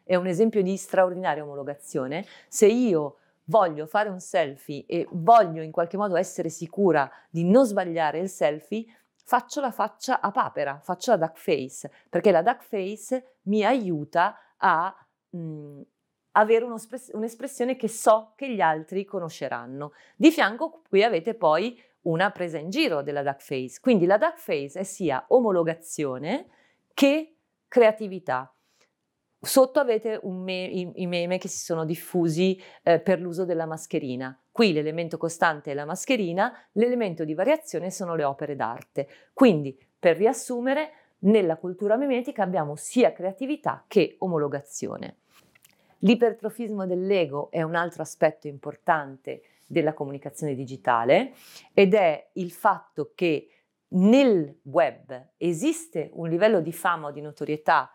è un esempio di straordinaria omologazione. Se io voglio fare un selfie e voglio in qualche modo essere sicura di non sbagliare il selfie, faccio la faccia a papera, faccio la duck face, perché la duck face mi aiuta a avere un'espressione che so che gli altri conosceranno. Di fianco qui avete poi una presa in giro della duck face, quindi la duck face è sia omologazione che creatività. Sotto avete i meme che si sono diffusi per l'uso della mascherina. Qui l'elemento costante è la mascherina, l'elemento di variazione sono le opere d'arte. Quindi, per riassumere, nella cultura memetica abbiamo sia creatività che omologazione. L'ipertrofismo dell'ego è un altro aspetto importante della comunicazione digitale ed è il fatto che nel web esiste un livello di fama o di notorietà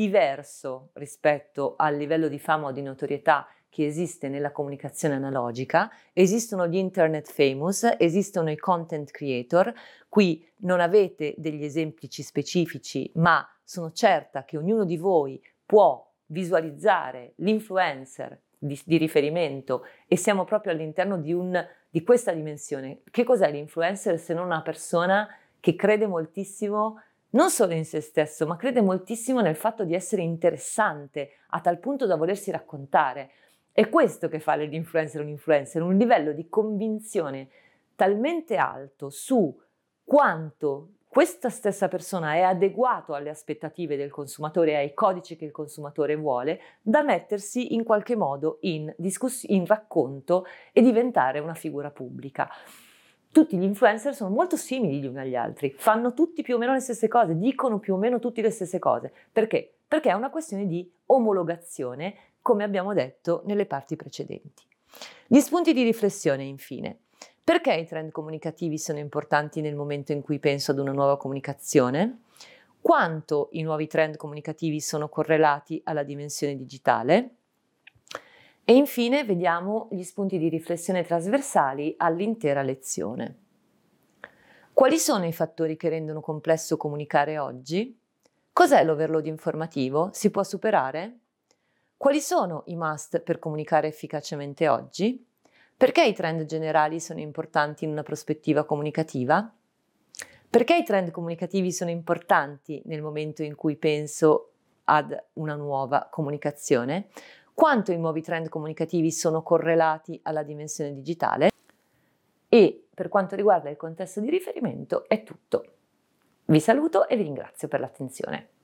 diverso rispetto al livello di fama o di notorietà che esiste nella comunicazione analogica. Esistono gli internet famous, esistono i content creator. Qui non avete degli esempi specifici, ma sono certa che ognuno di voi può visualizzare l'influencer di riferimento e siamo proprio all'interno di questa dimensione. Che cos'è l'influencer se non una persona che crede moltissimo non solo in se stesso, ma crede moltissimo nel fatto di essere interessante a tal punto da volersi raccontare. È questo che fa dell'influencer un influencer, un livello di convinzione talmente alto su quanto questa stessa persona è adeguato alle aspettative del consumatore e ai codici che il consumatore vuole, da mettersi in qualche modo in racconto e diventare una figura pubblica. Tutti gli influencer sono molto simili gli uni agli altri, fanno tutti più o meno le stesse cose, dicono più o meno tutti le stesse cose. Perché? Perché è una questione di omologazione, come abbiamo detto nelle parti precedenti. Gli spunti di riflessione, infine. Perché i trend comunicativi sono importanti nel momento in cui penso ad una nuova comunicazione? Quanto i nuovi trend comunicativi sono correlati alla dimensione digitale? E infine vediamo gli spunti di riflessione trasversali all'intera lezione. Quali sono i fattori che rendono complesso comunicare oggi? Cos'è l'overload informativo? Si può superare? Quali sono i must per comunicare efficacemente oggi? Perché i trend generali sono importanti in una prospettiva comunicativa? Perché i trend comunicativi sono importanti nel momento in cui penso ad una nuova comunicazione? Quanto i nuovi trend comunicativi sono correlati alla dimensione digitale? E per quanto riguarda il contesto di riferimento è tutto. Vi saluto e vi ringrazio per l'attenzione.